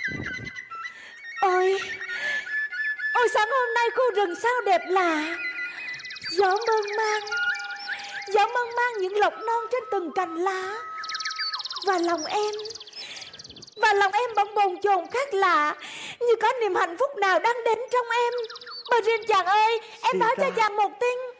Ôi, ôi sáng hôm nay khu rừng sao đẹp lạ. Gió mơn man những lộc non trên từng cành lá. Và lòng em bỗng bồn chồn khác lạ, như có niềm hạnh phúc nào đang đến trong em. Bà Riêng chàng ơi, em nói cho chàng một tin.